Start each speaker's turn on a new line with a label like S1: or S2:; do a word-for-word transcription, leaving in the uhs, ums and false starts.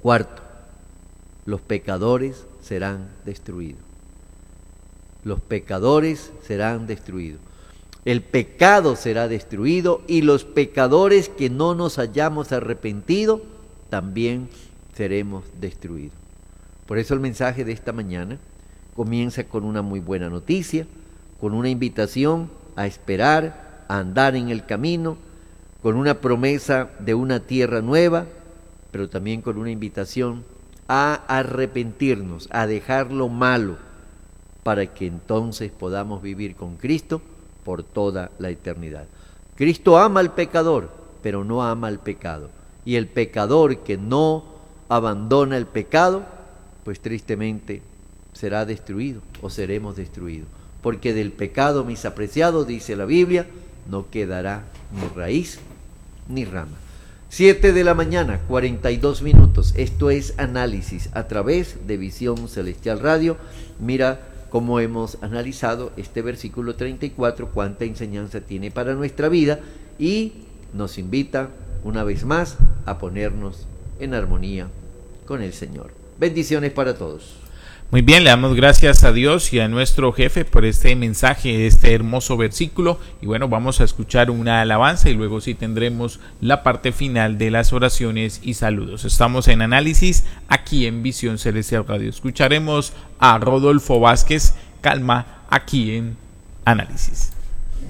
S1: Cuarto, los pecadores serán destruidos. Los pecadores serán destruidos. El pecado será destruido y los pecadores que no nos hayamos arrepentido también seremos destruidos. Por eso el mensaje de esta mañana comienza con una muy buena noticia, con una invitación a esperar, a andar en el camino, con una promesa de una tierra nueva, pero también con una invitación a arrepentirnos, a dejar lo malo, para que entonces podamos vivir con Cristo por toda la eternidad. Cristo ama al pecador, pero no ama al pecado. Y el pecador que no abandona el pecado, pues tristemente será destruido o seremos destruidos. Porque del pecado, mis apreciados, dice la Biblia, no quedará ni raíz ni rama. Siete de la mañana, cuarenta y dos minutos. Esto es Análisis a través de Visión Celestial Radio. Mira cómo hemos analizado este versículo treinta y cuatro, cuánta enseñanza tiene para nuestra vida, y nos invita una vez más a ponernos en armonía con el Señor. Bendiciones para todos.
S2: Muy bien, le damos gracias a Dios y a nuestro jefe por este mensaje, este hermoso versículo. Y bueno, vamos a escuchar una alabanza y luego sí tendremos la parte final de las oraciones y saludos. Estamos en Análisis aquí en Visión Celestial Radio. Escucharemos a Rodolfo Vázquez, Calma, aquí en Análisis.